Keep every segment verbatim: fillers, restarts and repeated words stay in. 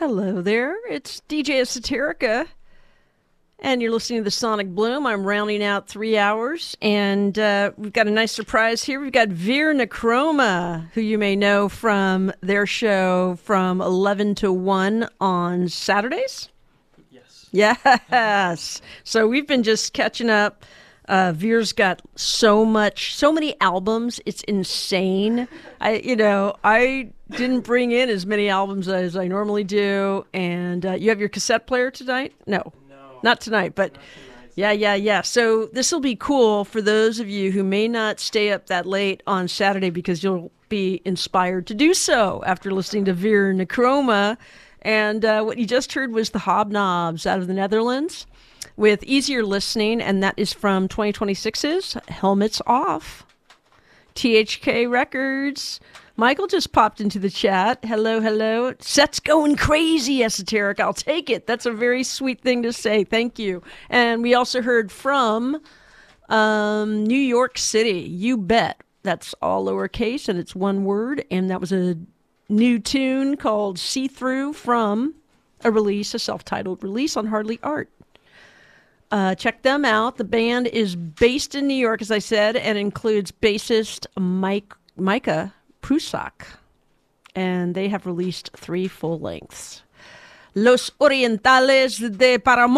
Hello there, it's D J Esoterica, and you're listening to the Sonic Bloom. I'm rounding out three hours, and uh, we've got a nice surprise here. We've got Veer Necroma, who you may know from their show from eleven to one on Saturdays. Yes. Yes. So we've been just catching up. Uh, Veer's got so much, so many albums. It's insane. I, you know, I didn't bring in as many albums as I normally do. And uh, you have your cassette player tonight? No, No. not tonight, but Not tonight. yeah, yeah, yeah. So this will be cool for those of you who may not stay up that late on Saturday because you'll be inspired to do so after listening to Veer Necroma. And uh, what you just heard was the Hobnobs out of the Netherlands with Easier Listening, and that is from twenty twenty-six's Helmets Off. T H K Records. Michael just popped into the chat. Hello, hello. Set's going crazy, Esoteric. I'll take it. That's a very sweet thing to say. Thank you. And we also heard from um, New York City. You Bet. That's all lowercase, and it's one word. And that was a new tune called See Through from a release, a self-titled release on Hardly Art. Uh, check them out. The band is based in New York, as I said, and includes bassist Mike Micah Prusak. And they have released three full lengths. Los Orientales de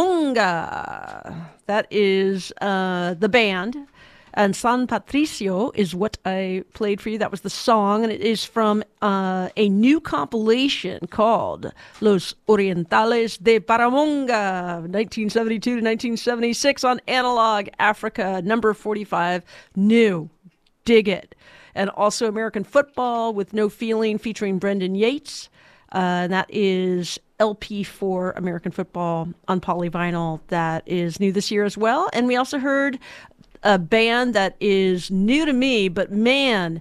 Paramonga. That is uh, the band. And San Patricio is what I played for you. That was the song, and it is from uh, a new compilation called Los Orientales de Paramonga, nineteen seventy-two to nineteen seventy-six on Analog Africa, number forty-five, new. Dig it. And also American Football with No Feeling featuring Brendan Yates. Uh, and that is L P for American Football on polyvinyl. That is new this year as well. And we also heard a band that is new to me, but man,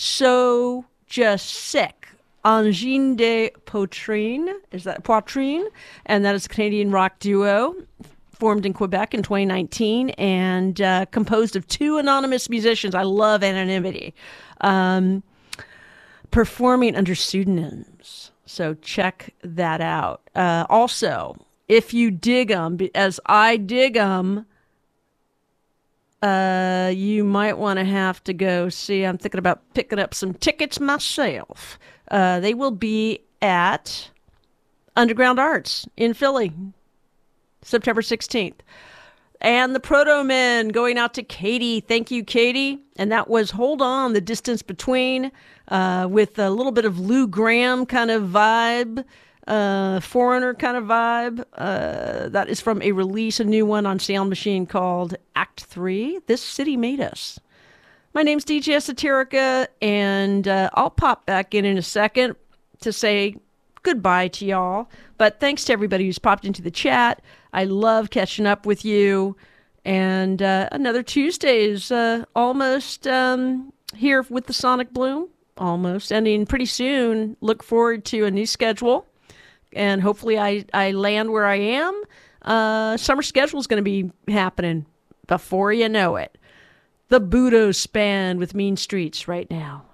so just sick. Angine de Poitrine, is that Poitrine? And that is a Canadian rock duo formed in Quebec in twenty nineteen and uh, composed of two anonymous musicians. I love anonymity. Um, performing under pseudonyms. So check that out. Uh, also, if you dig them, as I dig them, Uh, you might want to have to go see. I'm thinking about picking up some tickets myself. Uh, they will be at Underground Arts in Philly, September sixteenth. And the Proto Men going out to Katie. Thank you, Katie. And that was Hold On, The Distance Between, uh, with a little bit of Lou Gramm kind of vibe. Uh, Foreigner kind of vibe. Uh, that is from a release, a new one on Sound Machine called Act three, This City Made Us. My name's D J Esoterica, and uh, I'll pop back in in a second to say goodbye to y'all. But thanks to everybody who's popped into the chat. I love catching up with you. And uh, another Tuesday is uh, almost um, here with the Sonic Bloom. Almost ending pretty soon. Look forward to a new schedule. And hopefully I, I land where I am. Uh, summer schedule is going to be happening before you know it. The Budo Span with Mean Streets right now.